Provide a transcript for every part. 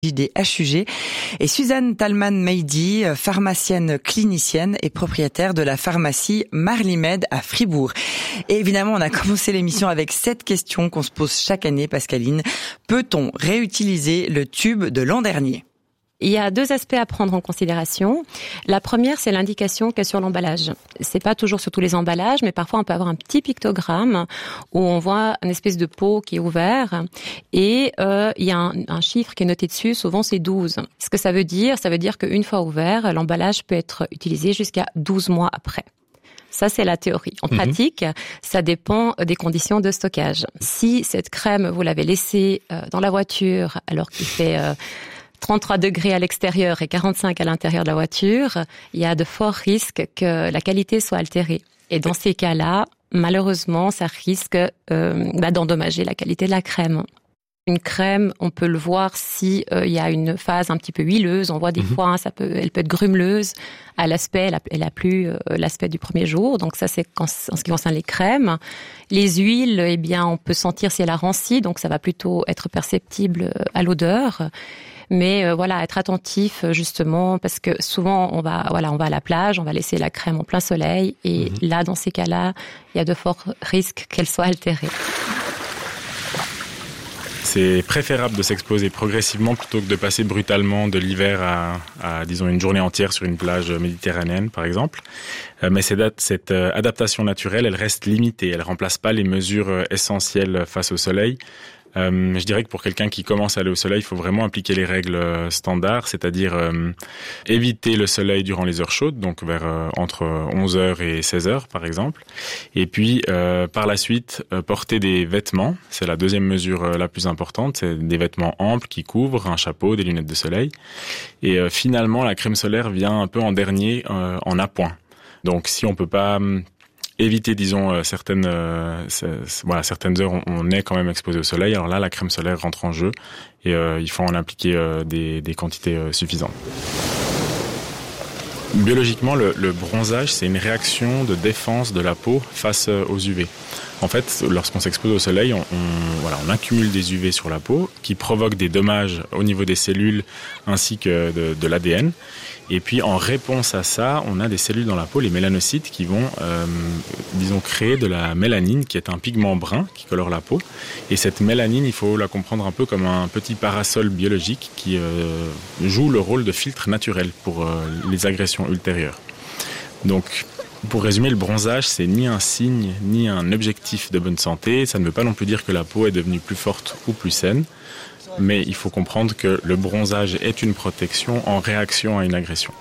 des HUG, et Suzanne Talman-Meidi, pharmacienne clinicienne et propriétaire de la pharmacie Marlimed à Fribourg. Et évidemment, on a commencé l'émission avec cette question qu'on se pose chaque année, Pascaline. Peut-on réutiliser le tube de l'an dernier ? Il y a deux aspects à prendre en considération. La première, c'est l'indication qu'il y a sur l'emballage. C'est pas toujours sur tous les emballages, mais parfois on peut avoir un petit pictogramme où on voit une espèce de pot qui est ouvert et il y a un chiffre qui est noté dessus, souvent c'est 12. Ce que ça veut dire qu'une fois ouvert, l'emballage peut être utilisé jusqu'à 12 mois après. Ça, c'est la théorie. En pratique, ça dépend des conditions de stockage. Si cette crème, vous l'avez laissée dans la voiture alors qu'il fait 33 degrés à l'extérieur et 45 à l'intérieur de la voiture, il y a de forts risques que la qualité soit altérée. Et dans ces cas-là, malheureusement, ça risque d'endommager la qualité de la crème. Une crème, on peut le voir si il y a une phase un petit peu huileuse. On voit des fois, elle peut être grumeleuse. À l'aspect, elle a plus l'aspect du premier jour. Donc ça, c'est en ce qui concerne les crèmes. Les huiles, eh bien, on peut sentir si elle a ranci. Donc ça va plutôt être perceptible à l'odeur. Mais voilà, être attentif justement parce que souvent on va à la plage, on va laisser la crème en plein soleil et là dans ces cas-là, il y a de forts risques qu'elle soit altérée. C'est préférable de s'exposer progressivement plutôt que de passer brutalement de l'hiver à disons une journée entière sur une plage méditerranéenne par exemple. Mais cette adaptation naturelle, elle reste limitée, elle remplace pas les mesures essentielles face au soleil. Je dirais que pour quelqu'un qui commence à aller au soleil, il faut vraiment appliquer les règles standards, c'est-à-dire éviter le soleil durant les heures chaudes, donc vers entre 11h et 16h par exemple. Et puis par la suite, porter des vêtements, c'est la deuxième mesure la plus importante, c'est des vêtements amples qui couvrent, un chapeau, des lunettes de soleil. Et finalement, la crème solaire vient un peu en dernier, en appoint. Donc si on peut pas éviter, disons, certaines heures, on est quand même exposé au soleil. Alors là, la crème solaire rentre en jeu et il faut en appliquer des quantités suffisantes. Biologiquement, le bronzage, c'est une réaction de défense de la peau face aux UV. En fait, lorsqu'on s'expose au soleil, on accumule des UV sur la peau qui provoquent des dommages au niveau des cellules ainsi que de l'ADN. Et puis, en réponse à ça, on a des cellules dans la peau, les mélanocytes, qui vont, créer de la mélanine, qui est un pigment brun qui colore la peau. Et cette mélanine, il faut la comprendre un peu comme un petit parasol biologique qui joue le rôle de filtre naturel pour les agressions ultérieures. Donc, pour résumer, le bronzage, c'est ni un signe, ni un objectif de bonne santé. Ça ne veut pas non plus dire que la peau est devenue plus forte ou plus saine. Mais il faut comprendre que le bronzage est une protection en réaction à une agression.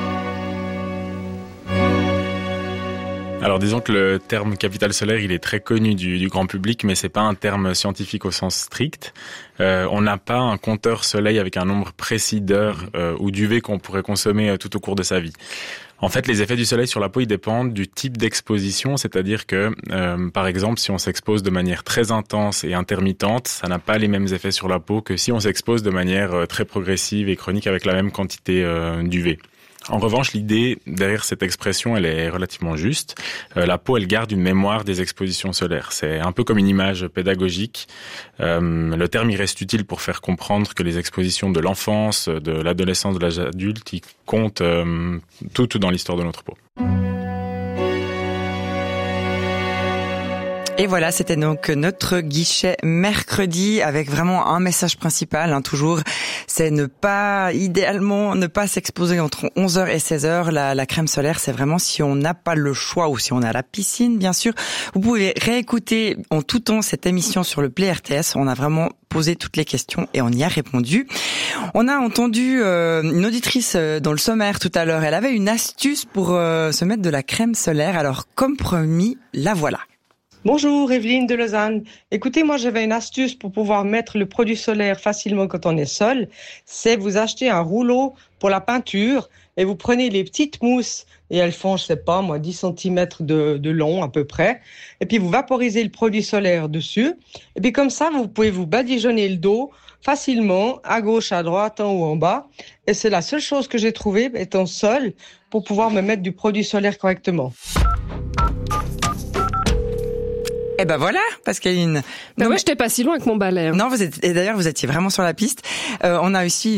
Alors disons que le terme capital solaire, il est très connu du grand public, mais c'est pas un terme scientifique au sens strict. On n'a pas un compteur soleil avec un nombre précis d'heures ou d'UV qu'on pourrait consommer tout au cours de sa vie. En fait, les effets du soleil sur la peau, ils dépendent du type d'exposition, c'est-à-dire que, par exemple, si on s'expose de manière très intense et intermittente, ça n'a pas les mêmes effets sur la peau que si on s'expose de manière très progressive et chronique avec la même quantité d'UV. En revanche, l'idée derrière cette expression, elle est relativement juste. La peau, elle garde une mémoire des expositions solaires. C'est un peu comme une image pédagogique. Le terme, il reste utile pour faire comprendre que les expositions de l'enfance, de l'adolescence, de l'âge adulte, ils comptent toutes dans l'histoire de notre peau. Et voilà, c'était donc notre guichet mercredi avec vraiment un message principal, toujours, c'est idéalement ne pas s'exposer entre 11h et 16h. La crème solaire, c'est vraiment si on n'a pas le choix ou si on a la piscine, bien sûr. Vous pouvez réécouter en tout temps cette émission sur le Play RTS. On a vraiment posé toutes les questions et on y a répondu. On a entendu une auditrice dans le sommaire tout à l'heure. Elle avait une astuce pour se mettre de la crème solaire. Alors, comme promis, la voilà. Bonjour, Evelyne de Lausanne. Écoutez, moi j'avais une astuce pour pouvoir mettre le produit solaire facilement quand on est seul. C'est vous acheter un rouleau pour la peinture et vous prenez les petites mousses et elles font, 10 cm de long à peu près. Et puis vous vaporisez le produit solaire dessus. Et puis comme ça, vous pouvez vous badigeonner le dos facilement, à gauche, à droite, en haut, en bas. Et c'est la seule chose que j'ai trouvée, étant seule, pour pouvoir me mettre du produit solaire correctement. Eh ben voilà, Pascaline. Ben ouais, j'étais pas si loin avec mon balai. Non, et d'ailleurs, vous étiez vraiment sur la piste. On a aussi